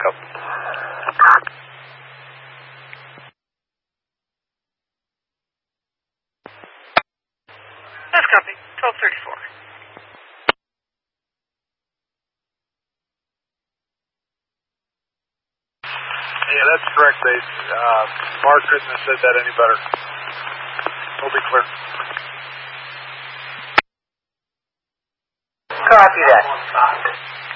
backup. That's copy. 1234. Yeah, that's correct, base. Mark couldn't have said that any better. We'll be clear. Copy that.